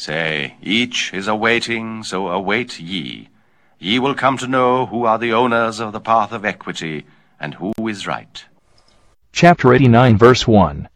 Say, each is awaiting, so await ye. Ye will come to know who are the owners of the path of equity, and who is right. Chapter 89, verse 1.